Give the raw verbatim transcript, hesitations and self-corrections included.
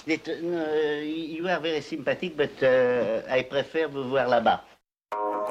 It, uh, you are very sympathetic, but uh, I prefer vous voir là-bas.